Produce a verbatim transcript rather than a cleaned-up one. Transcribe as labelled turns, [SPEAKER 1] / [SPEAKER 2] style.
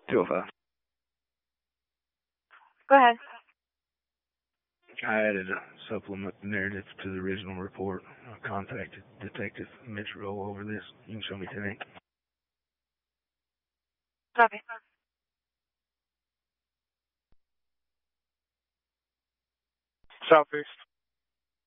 [SPEAKER 1] two oh five.
[SPEAKER 2] Go ahead.
[SPEAKER 1] I added a supplement narrative to the original report. I contacted Detective Mitch Roll over this. You can show me today.
[SPEAKER 2] Copy.
[SPEAKER 3] Southeast.